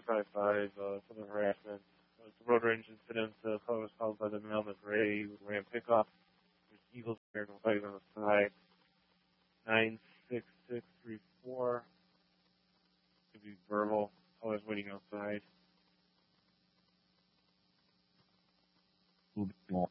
455 for the harassment. It's a road rage incident. The call was called by the Malmö Gray Ram pickup. There's Eagles American flag on the side. 96634. Could be verbal. Always waiting outside.